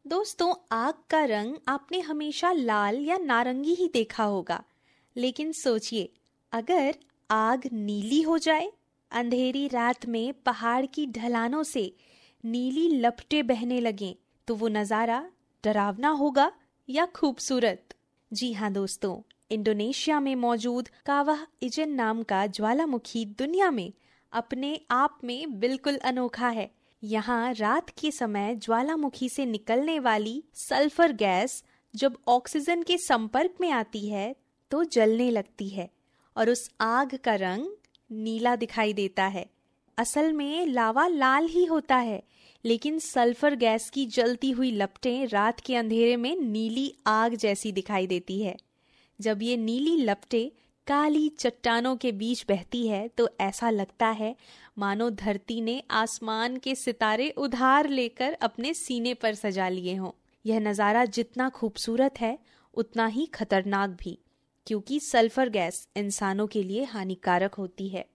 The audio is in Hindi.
दोस्तों, आग का रंग आपने हमेशा लाल या नारंगी ही देखा होगा, लेकिन सोचिए, अगर आग नीली हो जाए, अंधेरी रात में पहाड़ की ढलानों से नीली लपटें बहने लगें, तो वो नजारा डरावना होगा या खूबसूरत? जी हाँ दोस्तों, इंडोनेशिया में मौजूद कावाह इजन नाम का ज्वालामुखी दुनिया में अपने आप में बिल्कुल अनोखा है। यहाँ रात के समय ज्वालामुखी से निकलने वाली सल्फर गैस जब ऑक्सीजन के संपर्क में आती है तो जलने लगती है और उस आग का रंग नीला दिखाई देता है। असल में लावा लाल ही होता है, लेकिन सल्फर गैस की जलती हुई लपटें रात के अंधेरे में नीली आग जैसी दिखाई देती है। जब ये नीली लपटें काली चट्टानों के बीच बहती है तो ऐसा लगता है मानो धरती ने आसमान के सितारे उधार लेकर अपने सीने पर सजा लिए हों। यह नज़ारा जितना खूबसूरत है उतना ही खतरनाक भी, क्योंकि सल्फर गैस इंसानों के लिए हानिकारक होती है।